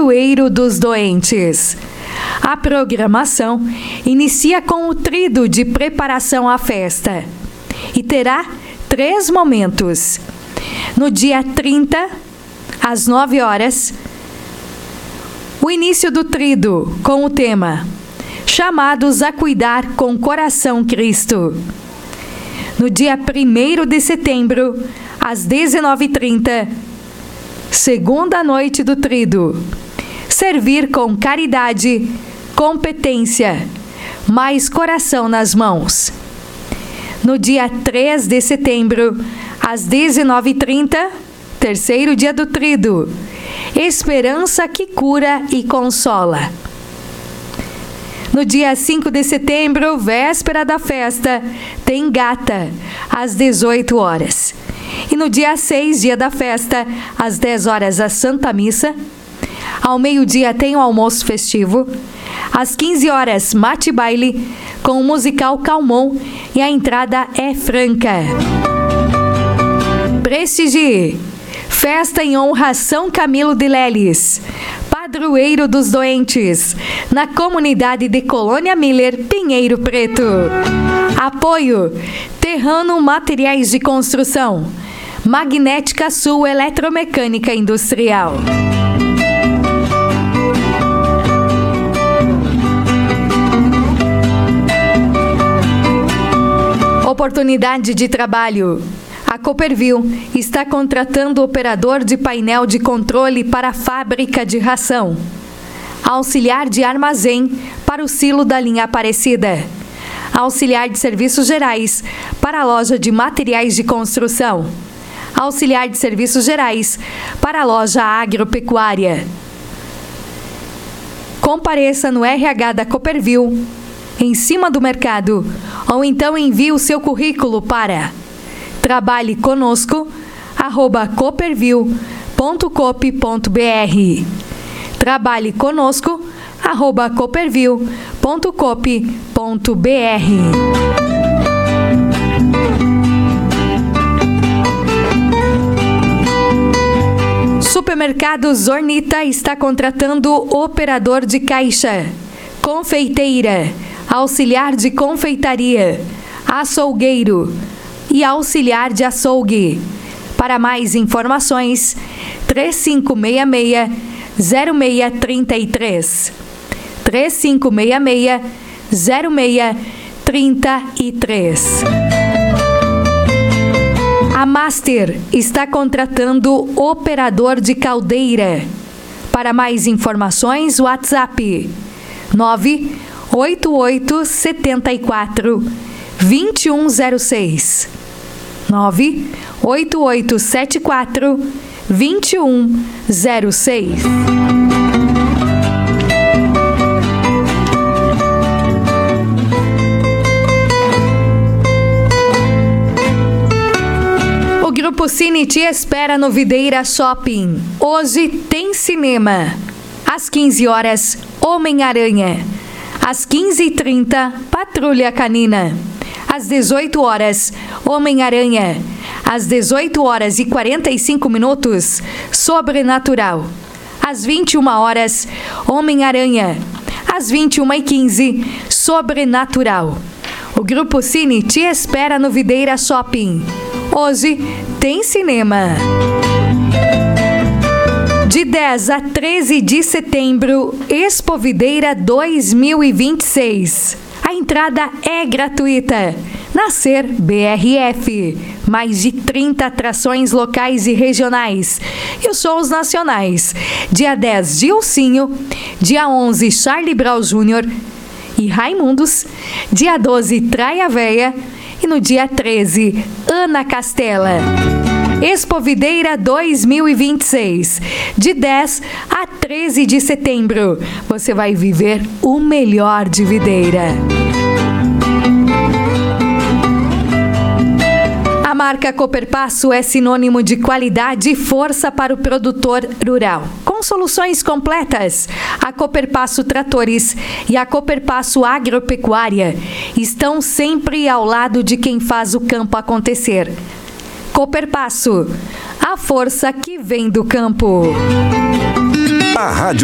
Padroeiro dos Doentes. A programação inicia com o tríduo de preparação à festa e terá 3 momentos. No dia 30, às 9 horas, o início do tríduo com o tema Chamados a Cuidar com Coração Cristo. No dia 1º de setembro, às 19h30, segunda noite do tríduo, Servir com caridade, competência, mais coração nas mãos. No dia 3 de setembro, às 19h30, terceiro dia do tríduo, Esperança que cura e consola. No dia 5 de setembro, véspera da festa, tem Gata, às 18 horas. E no dia 6, dia da festa, às 10 horas, a Santa Missa. Ao meio-dia tem o almoço festivo. Às 15 horas, mate baile, com o musical Calmon, e a entrada é franca. Prestigie! Festa em honra a São Camilo de Leles, Padroeiro dos Doentes, na comunidade de Colônia Miller, Pinheiro Preto. Apoio: Terrano Materiais de Construção, Magnética Sul Eletromecânica Industrial. Oportunidade de trabalho. A Copperville está contratando operador de painel de controle para a fábrica de ração, auxiliar de armazém para o silo da linha Aparecida, auxiliar de serviços gerais para a loja de materiais de construção, auxiliar de serviços gerais para a loja agropecuária. Compareça no RH da Copperville, em cima do mercado, ou então envie o seu currículo para trabalheconosco@copperville.coop.br. trabalheconosco@copperville.coop.br. Supermercado Zornita está contratando operador de caixa, confeiteira, auxiliar de confeitaria, açougueiro e auxiliar de açougue. Para mais informações, 3566-0633. 3566-0633. A Master está contratando operador de caldeira. Para mais informações, WhatsApp 98874-2106. 98874-2106. O Grupo Cine te espera no Videira Shopping. Hoje tem cinema. Às 15 horas, Homem-Aranha. Às 15h30, Patrulha Canina. Às 18 horas, Homem-Aranha. Às 18 horas e 45 minutos, Sobrenatural. Às 21 horas, Homem-Aranha. Às 21h15, Sobrenatural. O Grupo Cine te espera no Videira Shopping. Hoje tem cinema. De 10 a 13 de setembro, Expo Videira 2026. A entrada é gratuita. Nascer BRF. Mais de 30 atrações locais e regionais. E os shows nacionais. Dia 10, Gilcinho. Dia 11, Charlie Brown Jr. e Raimundos. Dia 12, Traia Véia. E no dia 13, Ana Castela. Expo Videira 2026, de 10 a 13 de setembro. Você vai viver o melhor de Videira. A marca Cooperpasso é sinônimo de qualidade e força para o produtor rural. Com soluções completas, a Cooperpasso Tratores e a Cooperpasso Agropecuária estão sempre ao lado de quem faz o campo acontecer. Cooperpasso, a força que vem do campo. A Rádio